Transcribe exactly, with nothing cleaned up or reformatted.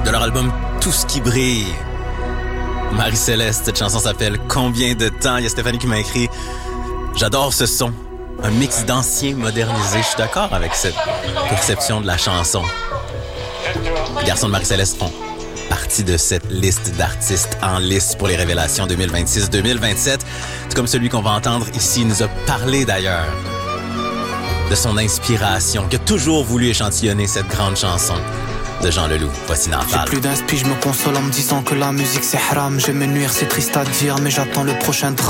de leur album Tout ce qui brille. Marie-Céleste, cette chanson s'appelle Combien de temps? Il y a Stéphanie qui m'a écrit j'adore ce son, un mix d'anciens modernisés. Je suis d'accord avec cette perception de la chanson. Les garçons de Marie-Céleste font partie de cette liste d'artistes en liste pour les révélations deux mille vingt-six deux mille vingt-sept. C'est comme celui qu'on va entendre ici. Il nous a parlé d'ailleurs de son inspiration, qui a toujours voulu échantillonner cette grande chanson de Jean Leloup. Voici Nafal. J'ai plus d'inspi, je me console en me disant que la musique c'est haram. Je vais me nuire, c'est triste à dire, mais j'attends le prochain drame.